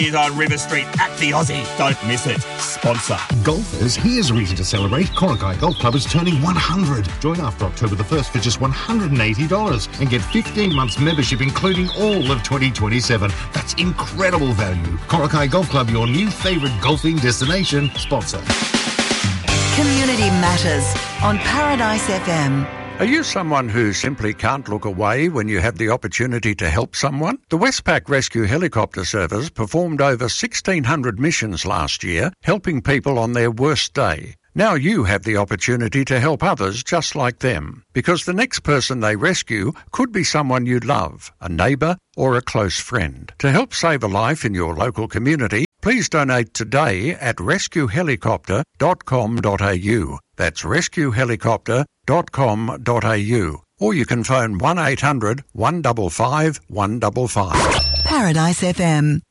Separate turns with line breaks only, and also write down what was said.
Is on River Street at the Aussie. Don't miss it. Sponsor.
Golfers, here's a reason to celebrate. Korakai Golf Club is turning 100. Join after October the 1st for just $180 and get 15 months membership including all of 2027. That's incredible value. Korakai Golf Club, your new favourite golfing destination. Sponsor.
Community Matters on Paradise FM.
Are you someone who simply can't look away when you have the opportunity to help someone? The Westpac Rescue Helicopter Service performed over 1,600 missions last year, helping people on their worst day. Now you have the opportunity to help others just like them, because the next person they rescue could be someone you love, a neighbour or a close friend. To help save a life in your local community, please donate today at rescuehelicopter.com.au. That's rescuehelicopter.com.au. Or you can phone 1800 155 155.
Paradise FM.